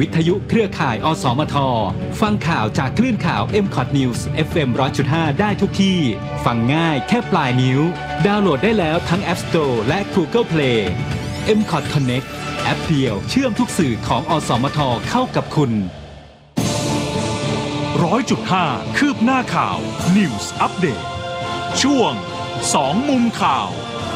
วิทยุเครือข่ายอสมทฟังข่าวจากคลื่นข่าว MCOT News FM 100.5 ได้ทุกที่ฟังง่ายแค่ปลายนิ้วดาวน์โหลดได้แล้วทั้ง App Store และ Google Play MCOT Connect แอปเดียวเชื่อมทุกสื่อของอสมทเข้ากับคุณ 100.5 คืบหน้าข่าว News Update ช่วง2มุมข่าว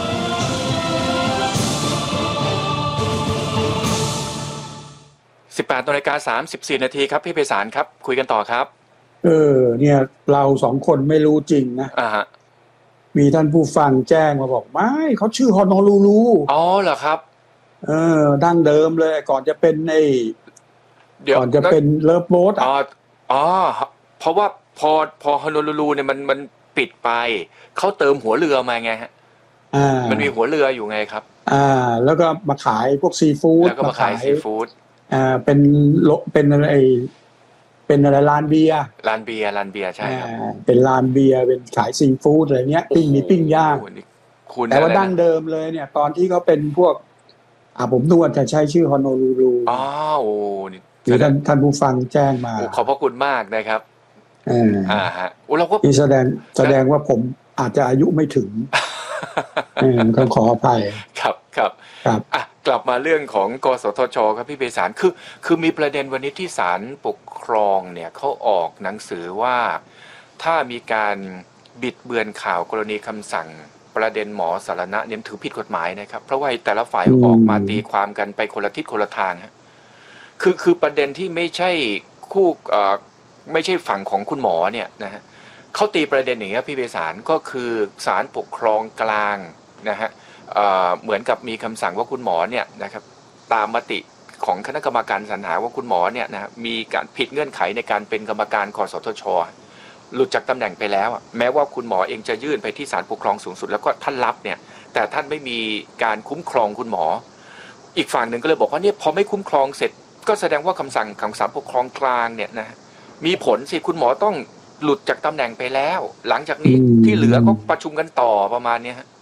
18:34 น.ครับพี่ไพศาลครับคุยกันต่อครับเนี่ยเราสองคนไม่รู้จริงนะมีท่านผู้ฟังแจ้งมาบอกไม่เขาชื่อฮอนอลูลูอ๋อเหรอครับดั้งเดิมเลยก่อนจะเป็นก่อนจะเป็นเลิฟโบ๊ทอ๋อเพราะว่าพอฮอนอลูลูเนี่ยมันปิดไปเขาเติมหัวเรือมาไงฮะมันมีหัวเรืออยู่ไงครับแล้วก็มาขายพวกซีฟู้ดแล้วก็มาขายซีฟู้ดเป็นอะไรร้านเบียร์ใช่ครับเป็นร้านเบียร์เป็นขายซีฟู้ดอะไรเงี้ยมีปิ้งย่างแต่ว่าดั้งเดิมเลยเนี่ยตอนที่เขาเป็นพวกผมนึกว่าจะใช้ชื่อฮอนอลูลูหรือท่านผู้ฟังแจ้งมาขอบพระคุณมากนะครับฮะเราก็แสดงว่าผมอาจจะอายุไม่ถึงต้องขออภัยครับกลับมาเรื่องของกสทช.ครับพี่ไพศาลคือมีประเด็นวันนี้ที่ศาลปกครองเนี่ยเขาออกหนังสือว่าถ้ามีการบิดเบือนข่าวกรณีคำสั่งประเด็นหมอสารณะเนี่ยถือผิดกฎหมายนะครับเพราะว่าแต่ละฝ่ายออกมาตีความกันไปคนละทิศคนละทางฮะคือประเด็นที่ไม่ใช่ไม่ใช่ฝั่งของคุณหมอเนี่ยนะฮะเขาตีประเด็นอย่างนี้พี่ไพศาลก็คือศาลปกครองกลางนะฮะเหมือนกับมีคำสั่งว่าคุณหมอเนี่ยนะครับตามมติของคณะกรรมการสรรหาว่าคุณหมอเนี่ยนะมีการผิดเงื่อนไขในการเป็นกรรมการกสทช.หลุดจากตำแหน่งไปแล้วแม้ว่าคุณหมอเองจะยื่นไปที่ศาลปกครองสูงสุดแล้วก็ท่านรับเนี่ยแต่ท่านไม่มีการคุ้มครองคุณหมออีกฝั่งหนึ่งก็เลยบอกว่าเนี่ยพอไม่คุ้มครองเสร็จก็แสดงว่าคำสั่งของศาลปกครองกลางเนี่ยนะมีผลสิคุณหมอต้องหลุดจากตำแหน่งไปแล้วหลังจากนี้ที่เหลือก็ประชุมกันต่อประมาณนี้ฮะ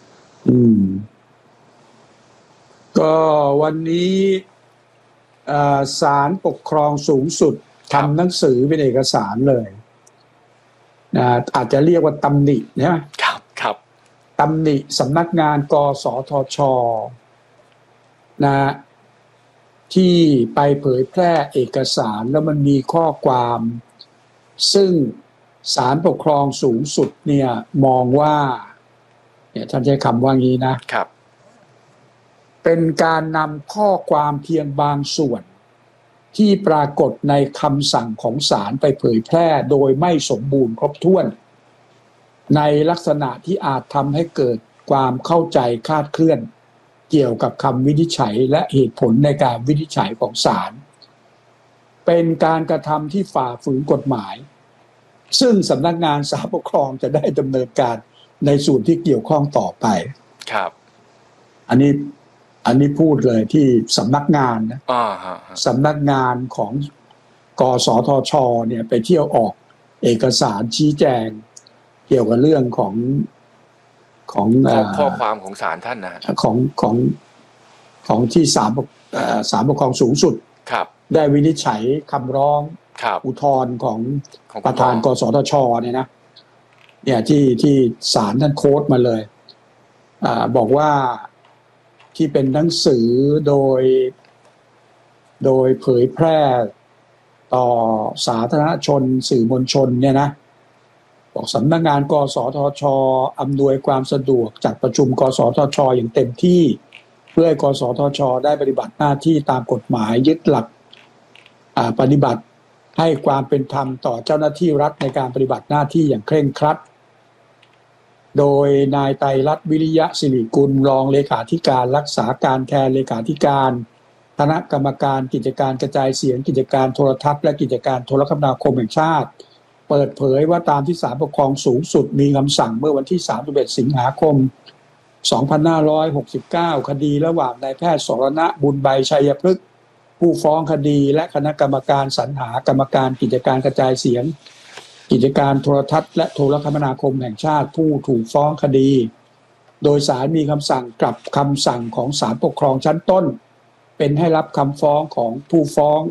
ก็วันนี้ศาลปกครองสูงสุดทำหนังสือเป็นเอกสารเลยอาจจะเรียกว่าตำหนินะครับตำหนิสำนักงานกสทช.ที่ไปเผยแพร่เอกสารแล้วมันมีข้อความซึ่งศาลปกครองสูงสุดเนี่ยมองว่าเนี่ยท่านใช้คำว่างี้นะครับเป็นการนำข้อความเพียงบางส่วนที่ปรากฏในคำสั่งของศาลไปเผยแพร่โดยไม่สมบูรณ์ครบถ้วนในลักษณะที่อาจทำให้เกิดความเข้าใจคลาดเคลื่อนเกี่ยวกับคำวินิจฉัยและเหตุผลในการวินิจฉัยของศาลเป็นการกระทำที่ฝ่าฝืนกฎหมายซึ่งสำนักงานศาลปกครองจะได้ดำเนินการในส่วนที่เกี่ยวข้องต่อไปครับอันนี้พูดเลยที่สำนักงานนะสำนักงานของกสทช.เนี่ยไปเที่ยวออกเอกสารชี้แจงเกี่ยวกับเรื่องของข้อความของศาลท่านนะของที่ศาลปกครองสูงสุดได้วินิจฉัยคำร้องอุทธรณ์ของประธานกสทช.เนี่ยที่ศาลท่านโค้ดมาเลยบอกว่าที่เป็นหนังสือโดยเผยแพร่ต่อสาธารณชนสื่อมวลชนเนี่ยนะบอกสำนักงานกสทช.อำนวยความสะดวกจัดประชุมกสทช.อย่างเต็มที่เพื่อให้กสทช.ได้ปฏิบัติหน้าที่ตามกฎหมายยึดหลักปฏิบัติให้ความเป็นธรรมต่อเจ้าหน้าที่รัฐในการปฏิบัติหน้าที่อย่างเคร่งครัดโดยนายไตรรัตน์วิริยะศิริกุลรองเลขาธิการรักษาการแทนเลขาธิการคณะกรรมการกิจการกระจายเสียงกิจการโทรทัศน์และกิจการโทรคมนาคมแห่งชาติเปิดเผยว่าตามที่ศาลปกครองสูงสุดมีคำสั่งเมื่อวันที่31 สิงหาคม 2569 คดีระหว่างนายแพทย์สรณะบุญใบชัยพฤกษ์ผู้ฟ้องคดีและคณะกรรมการสรรหากรรมการกิจการกระจายเสียงกิจการโทรทัศน์และโทรคมนาคมแห่งชาติผู้ถูกฟ้องคดีโดยศาลมีคำสั่งกลับคำสั่งของศาลปกครองชั้นต้นเป็นให้รับคำฟ้องของผู้ฟ้อง